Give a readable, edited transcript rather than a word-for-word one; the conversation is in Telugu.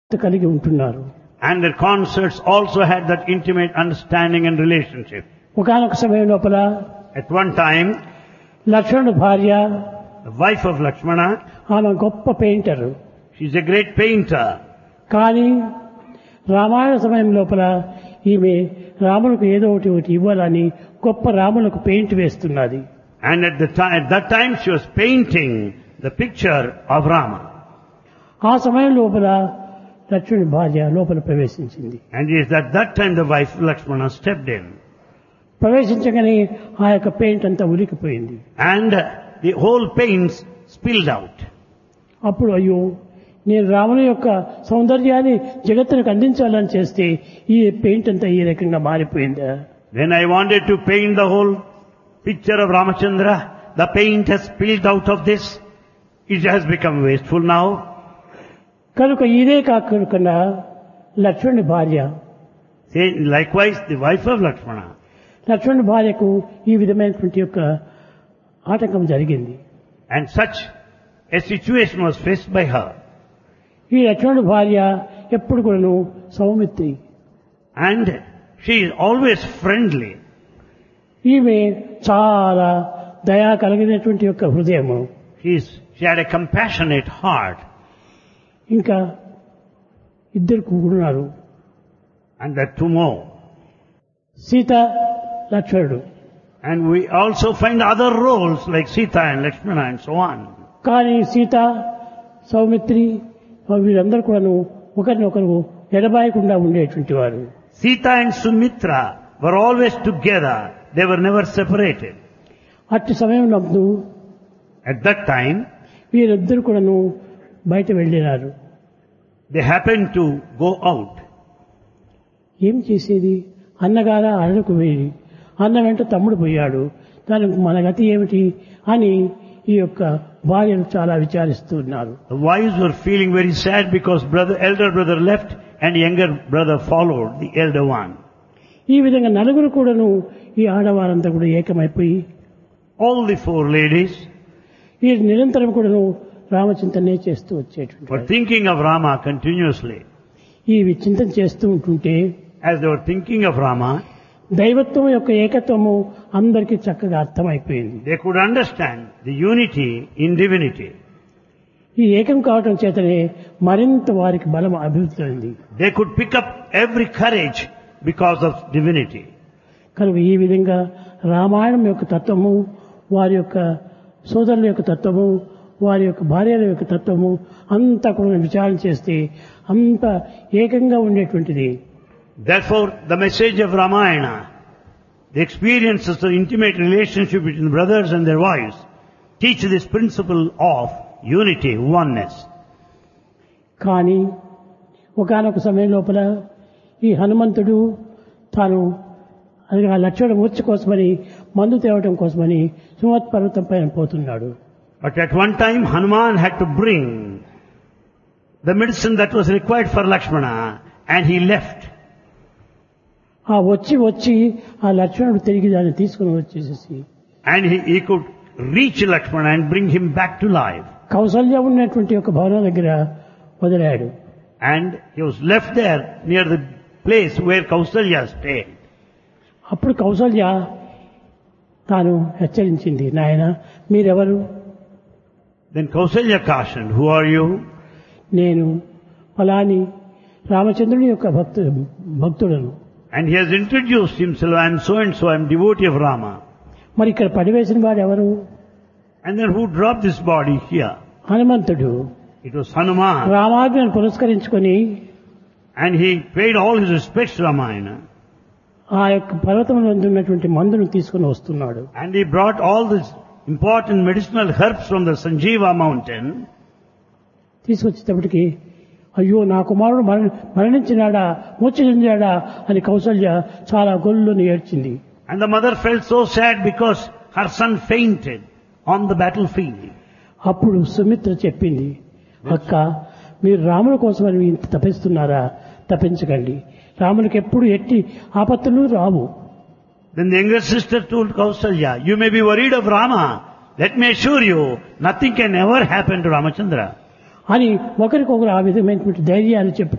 కలిగి ఉంటున్నారు. And their concerts also had that intimate understanding and relationship. ఒకానొక సమయం లోపల At one time, లక్ష్మణుడి భార్య, the wife of Lakshmana, ఆమె గొప్ప painter. she's a great painter. కానీ రామాయణ సమయం లోపల ఈమె రాములకు ఏదో ఒకటి ఇవ్వాలని గొప్ప రాములకు paint వేస్తున్నది. And at that time she was painting the picture of Rama. ఆ సమయం లోపల లక్ష్మణుడి భార్య లోపల ప్రవేశించింది. And it is at that time the wife of Lakshmana stepped in. ప్రవేశించగానే ఆ యొక్క పెయింట్ అంతా ఉలికిపోయింది. And the whole paint spilled out. అప్పుడు అయ్యో, నేను రాముని యొక్క సౌందర్యాన్ని జగత్తునికి అందించాలని చేస్తే ఈ పెయింట్ అంతా ఈ రకంగా మారిపోయిందా? When I wanted to paint the whole picture of Ramachandra, the paint has spilled out of this. It has become wasteful now. కనుక ఇదే కాకుండా లక్ష్మణుడి భార్య, Likewise, the wife of Lakshmana. లక్ష్మణుడి భార్యకు ఈ విధమైనటువంటి యొక్క ఆటంకం జరిగింది. And such a situation was faced by her. ఈ లక్ష్మణుడి భార్య ఎప్పుడు కూడాను Saumitri. And she is always friendly. ఈమె చాలా దయా కలిగినటువంటి యొక్క హృదయము. She had a compassionate heart. ఇంకా ఇద్దరు కూడున్నారు. And there are two more. Sita, లక్ష్మణుడు. And we also find other roles like Sita and Lakshmana and so on. కానీ సీత, సౌమిత్రి వీరందరూ కూడాను ఒకరినొకరు ఎడబాయకుండా ఉండేటువంటి వారు. Sita and Sumitra were always together. They were never separated. అట్టి సమయంలో At that time, వీరిద్దరు కూడాను బయట వెళ్ళినారు. they happened to go out. ఏం చేసేది? అన్నగారా అడలకు వేడి, అన్న వెంట తమ్ముడు పోయాడు, దానికి మన గతి ఏమిటి అని ఈ యొక్క భార్యను చాలా విచారిస్తున్నారు. The wives were feeling very sad because elder brother left and younger brother followed the elder one. ఈ విధంగా నలుగురు కూడాను ఈ ఆడవారంతా కూడా ఏకమైపోయి All the four ladies ఈ నిరంతరం కూడాను రామచింతనే చేస్తూ were వచ్చేటువంటి thinking of Rama continuously. ఈ చింతన చేస్తూ ఉంటుంటే As they were thinking of Rama, దైవత్వం యొక్క ఏకత్వము అందరికీ చక్కగా అర్థమైపోయింది. they could understand the unity in divinity. ఈ ఏకం కావటం చేతనే మరింత వారికి బలం అభివృద్ధి అయింది. They could pick up every courage because of divinity. కనుక ఈ విధంగా రామాయణం యొక్క తత్వము, వారి యొక్క సోదరుల యొక్క తత్వము, వారి యొక్క భార్యల యొక్క తత్వము అంతా కూడా విచారణ చేస్తే అంత ఏకంగా ఉండేటువంటిది. Therefore, the message of Ramayana, the experiences of intimate relationship between brothers and their wives, teach this principle of unity, oneness. కానీ ఒకానొక సమయం లోపల ఈ హనుమంతుడు తాను ఆ లక్ష్మణ మూర్ఛ కోసమని మందు తేవటం కోసమని సుమత్ పర్వతం పైన పోతున్నాడు. But at one time, Hanuman had to bring the medicine that was required for Lakshmana, and he left. ఆ వచ్చి ఆ లక్ష్మణుడు తిరిగి దాన్ని తీసుకుని వచ్చేసేసి And he could reach Lakshmana and bring him back to life. Kaushalya ఉన్నటువంటి ఒక భవనం దగ్గర వదిలాడు. And he was left there near the place where Kausalya stayed. అప్పుడు కౌసల్య తాను హెచ్చరించింది, నాయన మీరెవరు? Then Kausalya cautioned, who are you? నేను ఫలాని రామచంద్రుని యొక్క భక్తుడను. And he has introduced himself, I am so and so, I am devotee of Rama. మరి ఇక్కడ పడివేసిన వాడు ఎవరు? And then who dropped this body here? హనుమంతుడు. It was Hanuman. రామాజ్ఞను పురస్కరించుకొని And he paid all his respects to Ramayana. ఆ యొక్క పర్వతంలో ఉన్నటువంటి మందును తీసుకుని వస్తున్నాడు. And he brought all these important medicinal herbs from the Sanjeeva mountain. తీసుకొచ్చేటప్పటికి అయ్యో నా కుమారుడు మరణించినాడా, మూర్ఛ చెందాడా అని కౌసల్య చాలా గొల్లుని ఏడ్చింది. And the mother felt so sad because her son fainted on the battlefield. అప్పుడు సుమిత్ర చెప్పింది, అక్క మీరు రాముల కోసమని ఇంత తపిస్తున్నారా? తపించకండి, రామునికి ఎప్పుడు ఎట్టి ఆపత్తులు రావు. Then the younger sister told Kausalya, you may be worried of Rama. Let me assure you, nothing can ever happen to Ramachandra. అని ఒకరికొకరు ఆ విధమైనటువంటి ధైర్యాన్ని చెప్పు